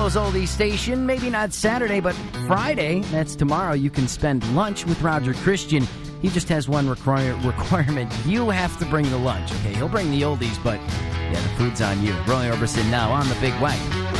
Buffalo's Oldie Station. Maybe not Saturday, but Friday, that's tomorrow, you can spend lunch with Roger Christian. He just has one requirement. You have to bring the lunch, okay? He'll bring the oldies, but, yeah, the food's on you. Roy Orbison now on the Big Wagon.